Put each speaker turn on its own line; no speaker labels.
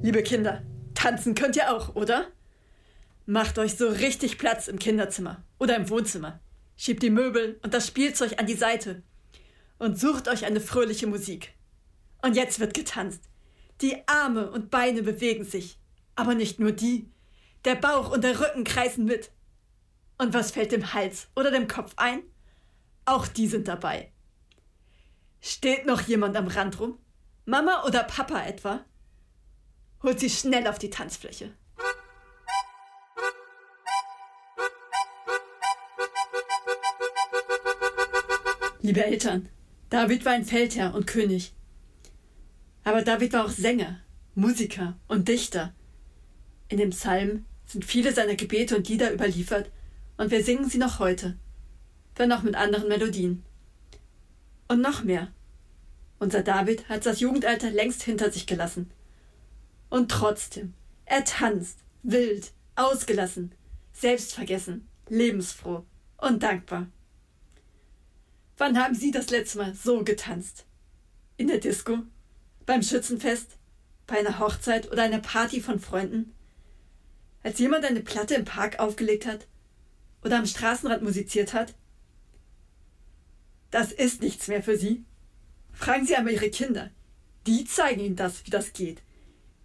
Liebe Kinder, tanzen könnt ihr auch, oder? Macht euch so richtig Platz im Kinderzimmer oder im Wohnzimmer. Schiebt die Möbel und das Spielzeug an die Seite und sucht euch eine fröhliche Musik. Und jetzt wird getanzt. Die Arme und Beine bewegen sich. Aber nicht nur die. Der Bauch und der Rücken kreisen mit. Und was fällt dem Hals oder dem Kopf ein? Auch die sind dabei. Steht noch jemand am Rand rum? Mama oder Papa etwa? Holt sie schnell auf die Tanzfläche. Liebe Eltern, David war ein Feldherr und König. Aber David war auch Sänger, Musiker und Dichter. In dem Psalm sind viele seiner Gebete und Lieder überliefert und wir singen sie noch heute, wenn auch mit anderen Melodien. Und noch mehr. Unser David hat das Jugendalter längst hinter sich gelassen. Und trotzdem, er tanzt, wild, ausgelassen, selbstvergessen, lebensfroh und dankbar. Wann haben Sie das letzte Mal so getanzt? In der Disco? Beim Schützenfest? Bei einer Hochzeit oder einer Party von Freunden? Als jemand eine Platte im Park aufgelegt hat? Oder am Straßenrand musiziert hat? Das ist nichts mehr für Sie. Fragen Sie einmal Ihre Kinder. Die zeigen Ihnen das, wie das geht.